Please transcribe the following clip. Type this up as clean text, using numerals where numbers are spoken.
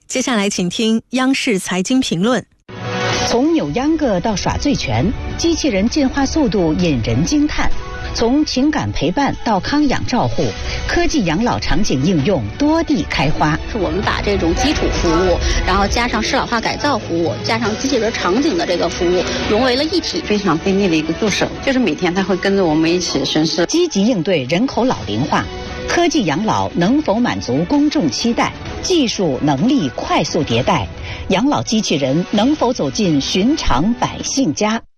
接下来请听央视财经评论。 从扭秧歌到耍醉拳，机器人进化速度引人惊叹。从情感陪伴到康养照护，科技养老场景应用多地开花。 是我们把这种基础服务，然后加上适老化改造服务，加上机器人场景的这个服务，融为了一体。 非常便利的一个助手，就是每天他会跟着我们一起巡视， 积极应对人口老龄化。科技养老能否满足公众期待？技术能力快速迭代，养老机器人能否走进寻常百姓家？